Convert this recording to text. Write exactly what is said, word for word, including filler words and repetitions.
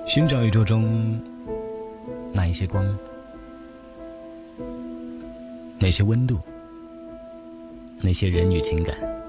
寻找宇宙中那一些光，那些温度，那些人与情感。